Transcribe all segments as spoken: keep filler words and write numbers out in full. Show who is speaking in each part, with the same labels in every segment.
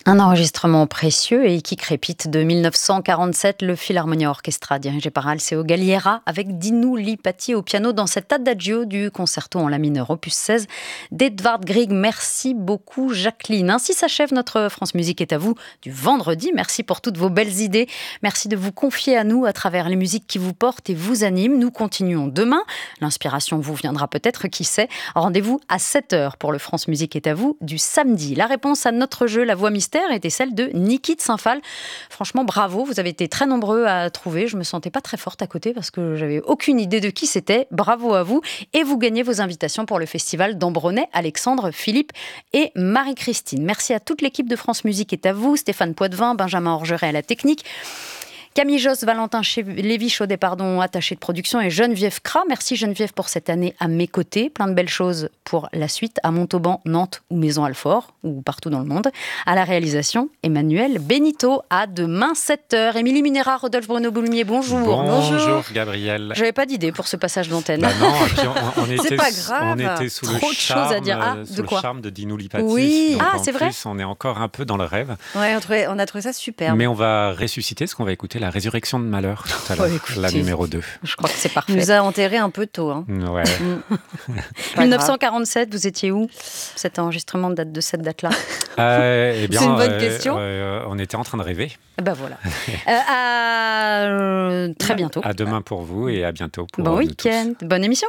Speaker 1: Un enregistrement précieux et qui crépite de mille neuf cent quarante-sept, le Philharmonia Orchestra dirigé par Alceo Galliera avec Dinu Lipatti au piano dans cet adagio du concerto en la mineur opus seize d'Edvard Grieg. Merci beaucoup Jacqueline. Ainsi s'achève notre France Musique est à vous du vendredi. Merci pour toutes vos belles idées. Merci de vous confier à nous à travers les musiques qui vous portent et vous animent. Nous continuons demain. L'inspiration vous viendra peut-être, qui sait. Rendez-vous à sept heures pour le France Musique est à vous du samedi. La réponse à notre jeu, la voix mystère, était celle de Niki de Saint-Phal. Franchement, bravo, vous avez été très nombreux à trouver. Je me sentais pas très forte à côté parce que j'avais aucune idée de qui c'était. Bravo à vous. Et vous gagnez vos invitations pour le festival d'Ambronay, Alexandre, Philippe et Marie-Christine. Merci à toute l'équipe de France Musique est à vous. Stéphane Poitvin, Benjamin Orgeret à la technique. Camille Josse, Valentin Lévy-Chaudet, pardon, attaché de production, et Geneviève Cras. Merci Geneviève pour cette année à mes côtés. Plein de belles choses pour la suite à Montauban, Nantes ou Maison-Alfort, ou partout dans le monde. À la réalisation, Emmanuel Benito. À demain, sept heures. Émilie Munera, Rodolphe Bruno-Boulmier, bonjour.
Speaker 2: Bonjour, bonjour Gabriel.
Speaker 1: J'avais pas d'idée pour ce passage d'antenne.
Speaker 2: Bah non, et puis on, on était,
Speaker 1: c'est pas grave.
Speaker 2: On était sous
Speaker 1: Trop
Speaker 2: le
Speaker 1: de
Speaker 2: charme,
Speaker 1: choses à dire. Ah,
Speaker 2: sous
Speaker 1: de quoi
Speaker 2: le charme de Dinu Lipatti.
Speaker 1: Oui,
Speaker 2: donc
Speaker 1: ah,
Speaker 2: en
Speaker 1: c'est
Speaker 2: plus,
Speaker 1: vrai.
Speaker 2: On est encore un peu dans le rêve.
Speaker 3: Ouais, on, trouvait, on a trouvé ça super.
Speaker 2: Mais on va ressusciter, parce qu'on va écouter La Résurrection de Malheur tout à l'heure,
Speaker 1: oh,
Speaker 2: la numéro deux.
Speaker 1: Je crois que c'est parfait.
Speaker 3: Il nous a enterrés un peu tôt. Hein.
Speaker 2: Ouais.
Speaker 1: mille neuf cent quarante-sept, vous étiez où? Cet enregistrement date de cette date-là.
Speaker 2: euh, eh bien,
Speaker 3: C'est une bonne
Speaker 2: euh,
Speaker 3: question.
Speaker 2: Euh, on était en train de rêver.
Speaker 1: Ben voilà. euh, à euh, très bientôt.
Speaker 2: À demain pour vous et à bientôt pour
Speaker 1: bon
Speaker 2: nous
Speaker 1: week-end.
Speaker 2: tous.
Speaker 1: Bonne émission.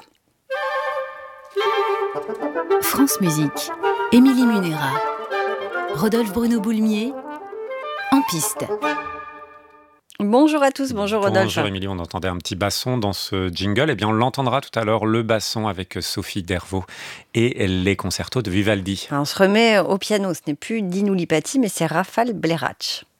Speaker 4: France Musique, Émilie Munera, Rodolphe Bruno-Boulmier, en piste.
Speaker 3: Bonjour à tous, bonjour Rodolphe.
Speaker 2: Bonjour Émilie, on entendait un petit basson dans ce jingle. Eh bien, on l'entendra tout à l'heure, le basson avec Sophie Dervaux et les concertos de Vivaldi.
Speaker 3: Alors, on se remet au piano, ce n'est plus Dinu Lipatti, mais c'est Rafał Blerač.